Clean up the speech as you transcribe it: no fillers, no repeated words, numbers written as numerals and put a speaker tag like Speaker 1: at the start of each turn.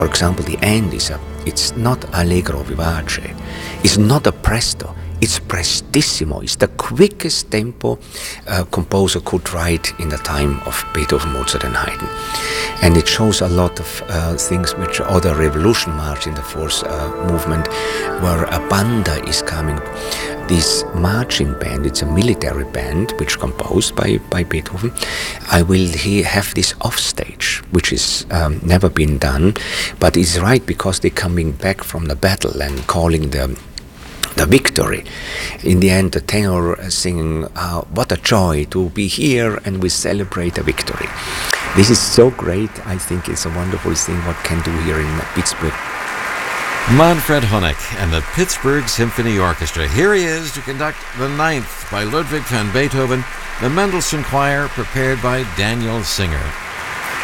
Speaker 1: For example, the end it's not allegro vivace, it's not a presto, it's prestissimo. It's the quickest tempo a composer could write in the time of Beethoven, Mozart and Haydn. And it shows a lot of things which other revolution march in the fourth movement, where a banda is coming. This marching band, it's a military band which composed by Beethoven. He have this offstage, which is never been done, but it's right because they're coming back from the battle and calling the victory. In the end, the tenor singing, what a joy to be here and we celebrate a victory. This is so great. I think it's a wonderful thing what can do here in Pittsburgh.
Speaker 2: Manfred Honeck and the Pittsburgh Symphony Orchestra. Here he is to conduct the Ninth by Ludwig van Beethoven, the Mendelssohn Choir prepared by Daniel Singer.